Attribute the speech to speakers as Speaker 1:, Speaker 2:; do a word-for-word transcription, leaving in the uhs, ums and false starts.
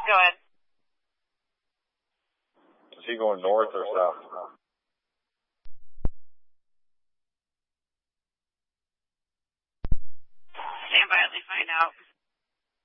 Speaker 1: Go ahead.
Speaker 2: Is he going north or south?
Speaker 1: Stand by as we find out.